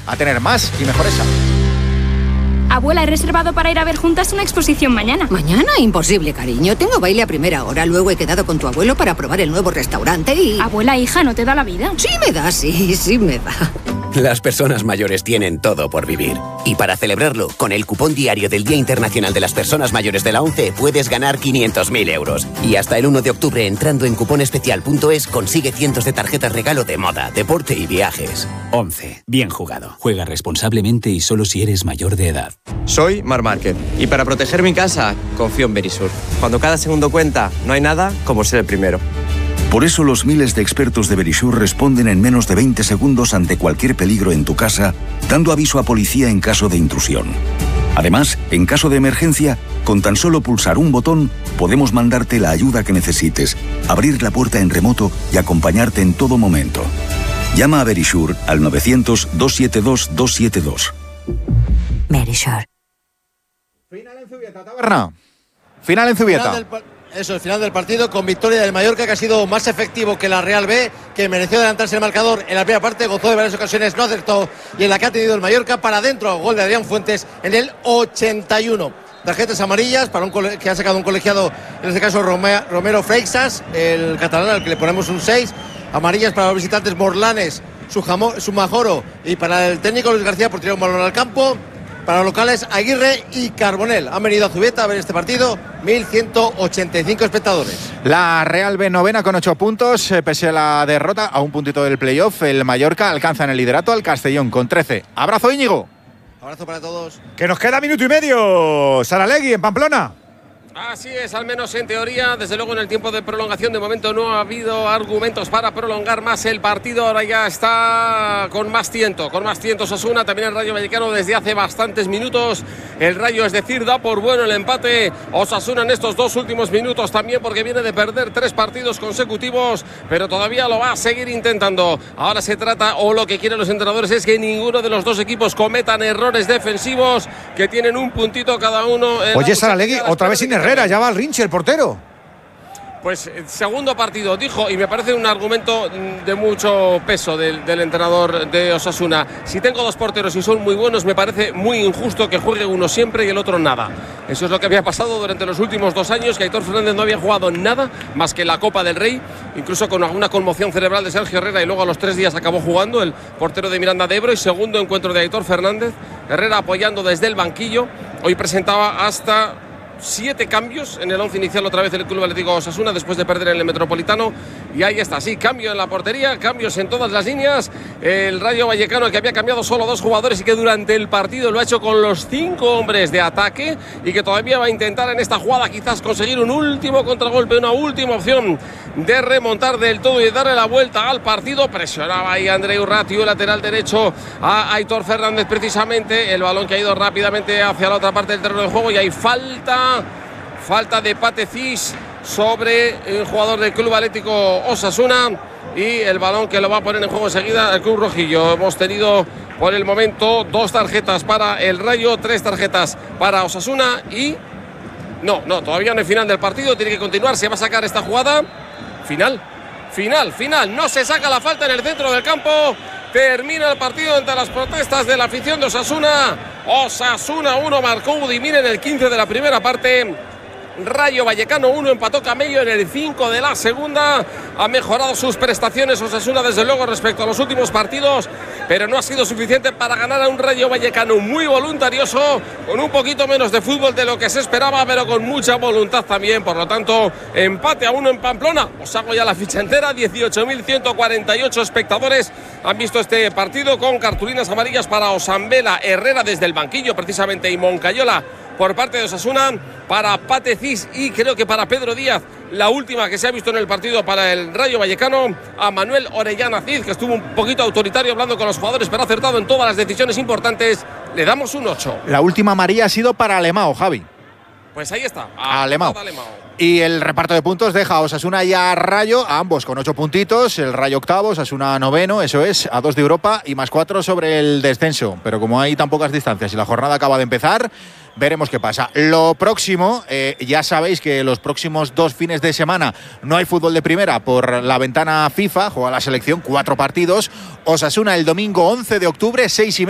a tener más y mejor salud. Abuela, he reservado para ir a ver juntas una exposición mañana. ¿Mañana? Imposible, cariño. Tengo baile a primera hora. Luego he quedado con tu abuelo para probar el nuevo restaurante y... Abuela, hija, ¿no te da la vida? Sí me da, sí me da. Las personas mayores tienen todo por vivir. Y para celebrarlo, con el cupón diario del Día Internacional de las Personas Mayores de la ONCE puedes ganar 500.000 euros. Y hasta el 1 de octubre, entrando en cuponespecial.es, consigue cientos de tarjetas regalo de moda, deporte y viajes. ONCE. Bien jugado. Juega responsablemente y solo si eres mayor de edad. Soy Mar Márquez y para proteger mi casa confío en Verisur. Cuando cada segundo cuenta, no hay nada como ser el primero. Por eso los miles de expertos de Verisur responden en menos de 20 segundos ante cualquier peligro en tu casa, dando aviso a policía en caso de intrusión. Además, en caso de emergencia, con tan solo pulsar un botón, podemos mandarte la ayuda que necesites, abrir la puerta en remoto y acompañarte en todo momento. Llama a Verisur al 900-272-272. Verisur. Final en Zubieta, Taberna. Final en Zubieta. Eso, el final del partido con victoria del Mallorca, que ha sido más efectivo que la Real B, que mereció adelantarse el marcador en la primera parte, gozó de varias ocasiones, no acertó, y en la que ha tenido el Mallorca para adentro, gol de Adrián Fuentes en el 81. Tarjetas amarillas para que ha sacado un colegiado, en este caso Romero Freixas, el catalán al que le ponemos un 6. Amarillas para los visitantes Morlanes, Sumajoro, y para el técnico Luis García por tirar un balón al campo. Para los locales, Aguirre y Carbonell han venido a Zubieta a ver este partido, 1.185 espectadores. La Real B novena con 8 puntos, pese a la derrota, a un puntito del playoff. El Mallorca alcanza en el liderato al Castellón con 13. Abrazo, Íñigo. Abrazo para todos. Que nos queda minuto y medio, Saralegui, en Pamplona. Así es, al menos en teoría. Desde luego en el tiempo de prolongación de momento no ha habido argumentos para prolongar más el partido. Ahora ya está con más tiento Osasuna, también el Rayo Vallecano desde hace bastantes minutos. El Rayo, es decir, da por bueno el empate. Osasuna en estos 2 últimos minutos también, porque viene de perder 3 partidos consecutivos, pero todavía lo va a seguir intentando. Ahora se trata, o lo que quieren los entrenadores, es que ninguno de los 2 equipos cometan errores defensivos, que tienen un puntito cada uno. Oye, Saralegui, otra vez sin Herrera, ya va el Rinche, el portero. Pues segundo partido, dijo, y me parece un argumento de mucho peso del entrenador de Osasuna. Si tengo 2 porteros y son muy buenos, me parece muy injusto que juegue uno siempre y el otro nada. Eso es lo que había pasado durante los últimos 2 años, que Aitor Fernández no había jugado nada más que la Copa del Rey, incluso con alguna conmoción cerebral de Sergio Herrera, y luego a los 3 días acabó jugando el portero de Miranda de Ebro. Y segundo encuentro de Aitor Fernández, Herrera apoyando desde el banquillo. Hoy presentaba hasta 7 cambios en el 11 inicial otra vez el Club Atlético Osasuna después de perder en el Metropolitano, y ahí está, sí, cambio en la portería, cambios en todas las líneas. El Rayo Vallecano, que había cambiado solo 2 jugadores y que durante el partido lo ha hecho con los 5 hombres de ataque, y que todavía va a intentar en esta jugada quizás conseguir un último contragolpe, una última opción de remontar del todo y darle la vuelta al partido. Presionaba ahí Andrei Urratiu, lateral derecho, a Aitor Fernández precisamente. El balón que ha ido rápidamente hacia la otra parte del terreno de juego, y hay falta de Patecís sobre el jugador del Club Atlético Osasuna, y el balón que lo va a poner en juego enseguida el Club Rojillo. Hemos tenido por el momento 2 tarjetas para el Rayo, 3 tarjetas para Osasuna, y no, todavía no hay final del partido, tiene que continuar. Se va a sacar esta jugada. Final. No se saca la falta en el centro del campo. Termina el partido entre las protestas de la afición de Osasuna. Osasuna 1 marcó Udimir en el 15 de la primera parte. Rayo Vallecano 1, empató Camello en el 5 de la segunda. Ha mejorado sus prestaciones Osasuna desde luego respecto a los últimos partidos, pero no ha sido suficiente para ganar a un Rayo Vallecano muy voluntarioso, con un poquito menos de fútbol de lo que se esperaba, pero con mucha voluntad también. Por lo tanto, empate a 1 en Pamplona. Os hago ya la ficha entera. 18.148 espectadores han visto este partido, con cartulinas amarillas para Osambela, Herrera desde el banquillo precisamente, y Moncayola por parte de Osasuna, para Patecís y creo que para Pedro Díaz, la última que se ha visto en el partido para el Rayo Vallecano, a Manuel Orellana Cid, que estuvo un poquito autoritario hablando con los jugadores, pero ha acertado en todas las decisiones importantes. Le damos un 8. La última amarilla ha sido para Alemão, Javi. Pues ahí está, Alemão. Y el reparto de puntos deja a Osasuna y a Rayo, a ambos con 8 puntitos, el Rayo octavo, Osasuna noveno, eso es, a 2 de Europa y más 4 sobre el descenso. Pero como hay tan pocas distancias y la jornada acaba de empezar, veremos qué pasa. Lo próximo, ya sabéis que los próximos 2 fines de semana no hay fútbol de primera por la ventana FIFA, juega la selección, 4 partidos. Osasuna el domingo 11 de octubre, 6:30.